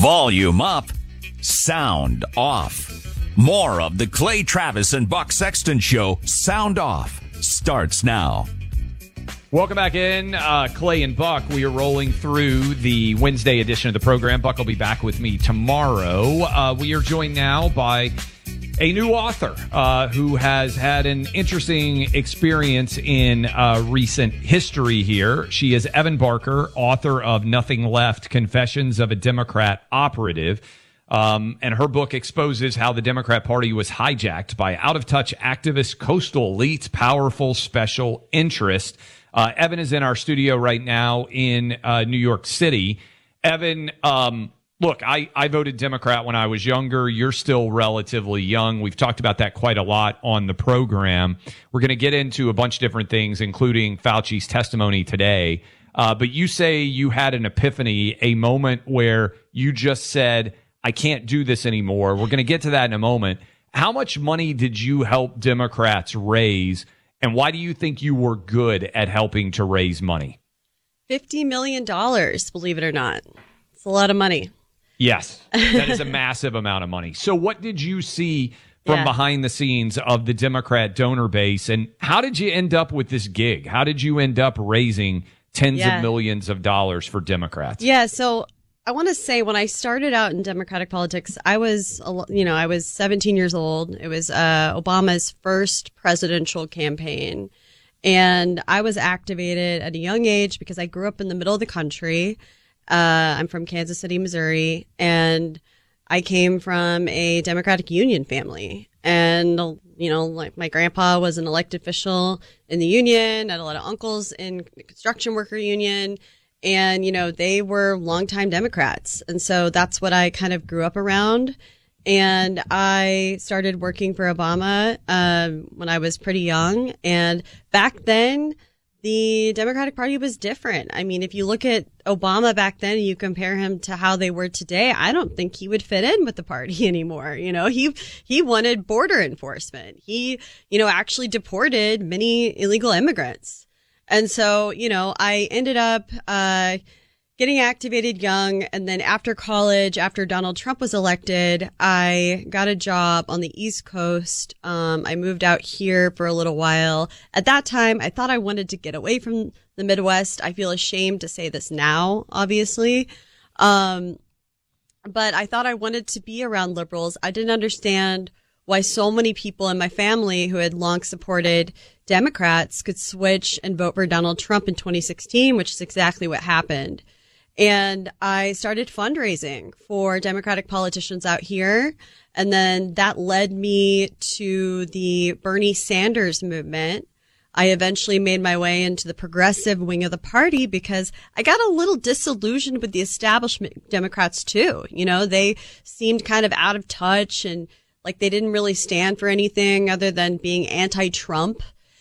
Volume up, sound off. More of the Clay Travis and Buck Sexton Show, Sound Off, starts now. Welcome back in, Clay and Buck. We are rolling through the Wednesday edition of the program. Buck will be back with me tomorrow. We are joined now by a new author who has had an interesting experience in recent history here. She is Evan Barker, author of Nothing Left, Confessions of a Democrat Operative. And her book exposes how the Democrat Party was hijacked by out-of-touch activist coastal elites, powerful special interest. Evan is in our studio right now in New York City. Evan, look, I voted Democrat when I was younger. You're still relatively young. We've talked about that quite a lot on the program. We're going to get into a bunch of different things, including Fauci's testimony today. But you say you had an epiphany, a moment where you just said, I can't do this anymore. We're going to get to that in a moment. How much money did you help Democrats raise, and why do you think you were good at helping to raise money? $50 million, believe it or not. It's a lot of money. Yes, that is a massive amount of money. So what did you see from behind the scenes of the Democrat donor base, and how did you end up with this gig? How did you end up raising tens of millions of dollars for Democrats? Yeah, so I want to say when I started out in Democratic politics, I was 17 years old. It was Obama's first presidential campaign. And I was activated at a young age because I grew up in the middle of the country. I'm from Kansas City, Missouri, and I came from a Democratic Union family. And, like my grandpa was an elected official in the union, I had a lot of uncles in the construction worker union. And, they were longtime Democrats. And so that's what I kind of grew up around. And I started working for Obama when I was pretty young. And back then, the Democratic Party was different. I mean, if you look at Obama back then and you compare him to how they were today, I don't think he would fit in with the party anymore. He wanted border enforcement. He, actually deported many illegal immigrants. And so, I ended up getting activated young. And then after college, after Donald Trump was elected, I got a job on the East Coast. I moved out here for a little while. At that time, I thought I wanted to get away from the Midwest. I feel ashamed to say this now, obviously. But I thought I wanted to be around liberals. I didn't understand why so many people in my family who had long supported Democrats could switch and vote for Donald Trump in 2016, which is exactly what happened. And I started fundraising for Democratic politicians out here. And then that led me to the Bernie Sanders movement. I eventually made my way into the progressive wing of the party because I got a little disillusioned with the establishment Democrats too. They seemed kind of out of touch and like they didn't really stand for anything other than being anti-Trump.